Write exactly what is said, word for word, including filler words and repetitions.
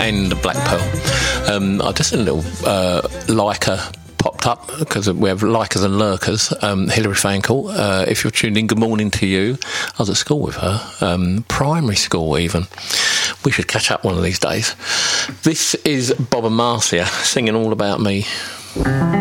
and Black Pearl. Um, I just a little uh, liker popped up because we have likers and lurkers. Um, Hilary Fancourt, uh, if you're tuned in, good morning to you. I was at school with her, um, primary school even. We should catch up one of these days. This is Bob and Marcia singing All About Me.